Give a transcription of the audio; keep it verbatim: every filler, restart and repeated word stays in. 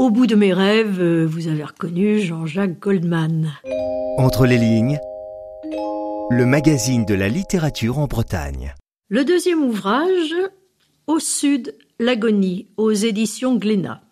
Au bout de mes rêves, vous avez reconnu Jean-Jacques Goldman. Entre les lignes, le magazine de la littérature en Bretagne. Le deuxième ouvrage, Au sud, l'agonie, aux éditions Glénat.